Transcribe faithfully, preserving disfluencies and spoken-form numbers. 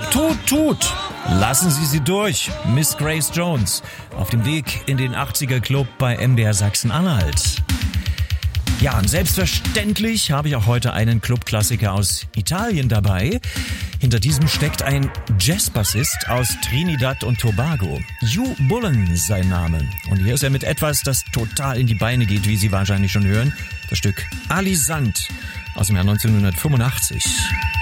Tut, tut! Lassen Sie sie durch, Miss Grace Jones, auf dem Weg in den achtziger Club bei M D R Sachsen-Anhalt. Ja, und selbstverständlich habe ich auch heute einen Clubklassiker aus Italien dabei. Hinter diesem steckt ein Jazzbassist aus Trinidad und Tobago. Hugh Bullen sein Name. Und hier ist er mit etwas, das total in die Beine geht, wie Sie wahrscheinlich schon hören. Das Stück Alisand aus dem Jahr neunzehnhundertfünfundachtzig.